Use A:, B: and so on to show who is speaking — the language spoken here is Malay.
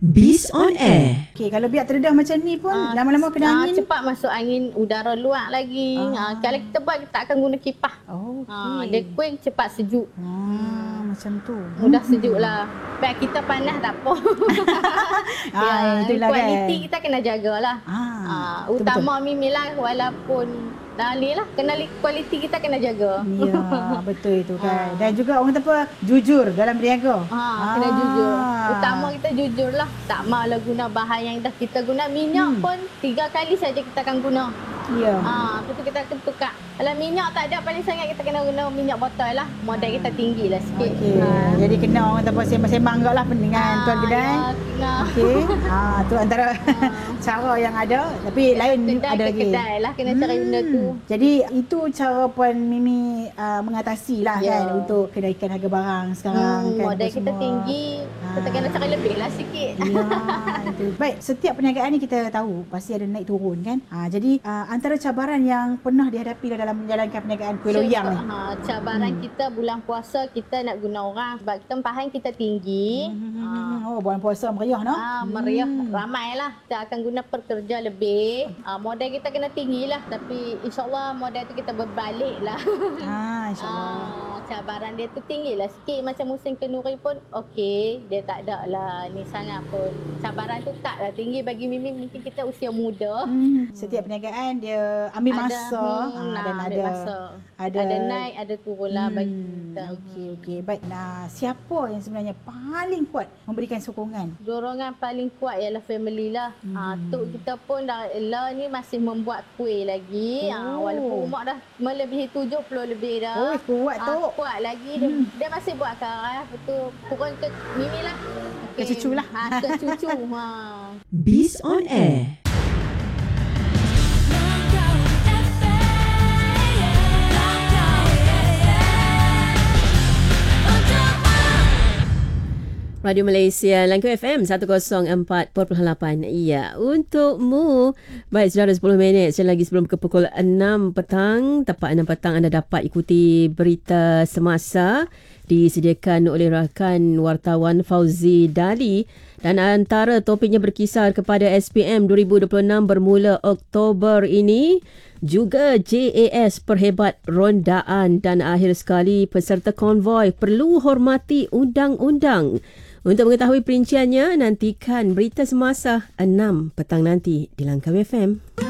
A: Bis on Air.
B: Okey, kalau biar terdedah macam ni pun lama-lama kena angin.
C: Cepat masuk angin, udara luar lagi. Kalau kita buat, kita tak akan guna kipas. Dia kuing cepat sejuk.
B: Macam tu.
C: Mudah sejuk lah. Bag kita panas tak apa.
B: Itulah
C: kualiti
B: kan.
C: kita kena jagalah. Utama Mimi lah, walaupun ni lah, kualiti kita kena jaga.
B: Ya, betul itu kan. Dan juga orang kata apa, jujur dalam berniaga.
C: Kena jujur. Utama kita jujur lah. Tak malah guna bahan yang dah kita guna. Minyak pun 3 kali saja kita akan guna.
B: Ya.
C: Lepas tu kita akan tukar. Kalau minyak tak ada, paling sangat kita kena guna minyak botol lah. Modal kita tinggi lah sikit.
B: Okey. Jadi kena orang kata apa, sembang-sembang juga lah dengan tuan kedai.
C: Ya,
B: Okey. Tu antara cara yang ada. Tapi lain ada lagi.
C: Kedai lah kena cari benda tu.
B: Jadi itu cara Puan Mimi mengatasi lah kan untuk kenaikan harga barang sekarang kan.
C: Modal kita tinggi, kita kena cari lebih lah sikit.
B: Ya, itu. Baik, setiap perniagaan ni kita tahu pasti ada naik turun kan. Jadi antara cabaran yang pernah dihadapi dalam menjalankan perniagaan kuih loyang ni.
C: Cabaran kita bulan puasa kita nak guna orang sebab tempahan kita tinggi.
B: Bulan puasa meriah no?
C: Meriah, ramai lah. Kita akan guna pekerja lebih. Modal kita kena tinggi lah. Tapi insyaAllah modal tu kita berbalik lah.
B: InsyaAllah.
C: Cabaran dia tu tinggi lah sikit. Macam musim kenduri pun okey. Dia tak ada lah ni sangat pun. Cabaran tu tak lah tinggi bagi Mimi. Mungkin kita usia muda.
B: Setiap perniagaan dia ambil masa. Dan ada
C: masa. Ada naik, ada turun lah bagi kita.
B: Okey. Baik. Nah, siapa yang sebenarnya paling kuat memberikan sokongan?
C: Dorongan paling kuat ialah family lah. Tok kita pun dah ni masih membuat kuih lagi. Walaupun umur dah melebihi 70 lebih dah.
B: Kuat tu.
C: Kuat lagi. Dia masih buat karah. Betul. Turun ke Mimi lah.
B: Ke cucu lah.
C: Ke cucu.
A: Bis on Air. Radio Malaysia, Langkah FM 104.8. Ya, untukmu. Baik, sudah ada 10 minit. Sekali lagi sebelum ke pukul 6 petang. Tepat 6 petang anda dapat ikuti berita semasa. Disediakan oleh rakan wartawan Fauzi Dali. Dan antara topiknya berkisar kepada SPM 2026 bermula Oktober ini. Juga JAS perhebat rondaan. Dan akhir sekali, peserta konvoi perlu hormati undang-undang. Untuk mengetahui perinciannya, nantikan berita semasa 6 petang nanti di Langkawi FM.